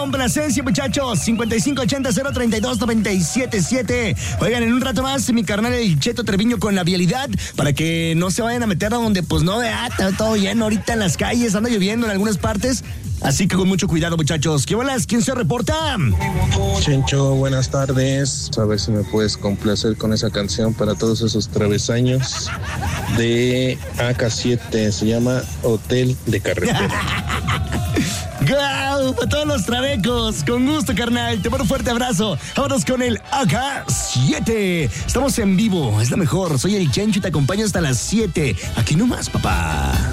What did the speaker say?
complacencia, muchachos. 5580-032-977. Oigan, en un rato más, mi carnal el Cheto Treviño con la vialidad, para que no se vayan a meter a donde, pues no, está todo lleno ahorita en las calles, anda lloviendo en algunas partes. Así que con mucho cuidado, muchachos. ¿Qué bolas? ¿Quién se reporta? Chencho, buenas tardes. A ver si me puedes complacer con esa canción para todos esos travesaños de AK7. Se llama Hotel de Carretera. ¡Guau! Para todos los trabecos. Con gusto, carnal. Te mando un fuerte abrazo. Vámonos con el AK7. Estamos en vivo. Es la mejor. Soy el Chencho y te acompaño hasta las 7. Aquí nomás, papá.